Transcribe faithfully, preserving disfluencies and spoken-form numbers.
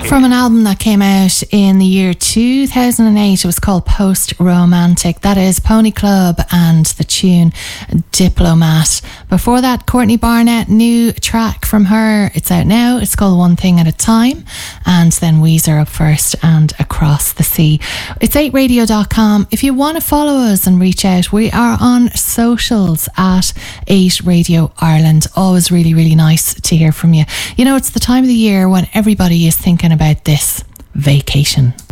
From an album that came out in the year two thousand eight, it was called Post Romantic. That is Pony Club and the tune Diplomat. Before that, Courtney Barnett, new track from her. It's out now. It's called One Thing at a Time. And then Weezer up first and Across the Sea. It's eight radio dot com. If you want to follow us and reach out, we are on socials at eight Radio Ireland. Always really, really nice to hear from you. You know, it's the time of the year when everybody is thinking about this: vacation.